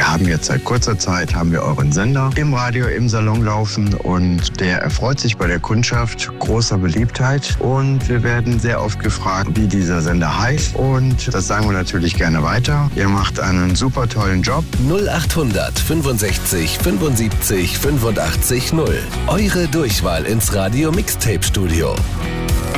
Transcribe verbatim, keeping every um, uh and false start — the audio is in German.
haben jetzt seit kurzer Zeit haben wir euren Sender im Radio, im Salon laufen und der erfreut sich bei der Kundschaft großer Beliebtheit und wir werden sehr oft gefragt, wie dieser Sender heißt und das sagen wir natürlich gerne weiter. Ihr macht einen super tollen Job. null achthundert fünfundsechzig fünfundsiebzig fünfundachtzig null. Eure Durchwahl ins Radio Mixtape Studio.